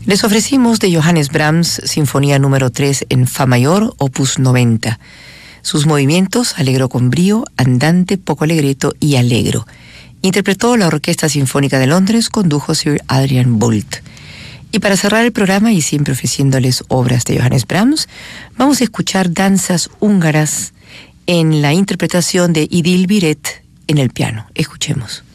Les ofrecimos de Johannes Brahms, Sinfonía número 3 en Fa mayor, opus 90. Sus movimientos, alegro con brío, andante, poco alegreto y alegro. Interpretó la Orquesta Sinfónica de Londres, condujo Sir Adrian Boult. Y para cerrar el programa, y siempre ofreciéndoles obras de Johannes Brahms, vamos a escuchar danzas húngaras en la interpretación de Idil Biret en el piano. Escuchemos.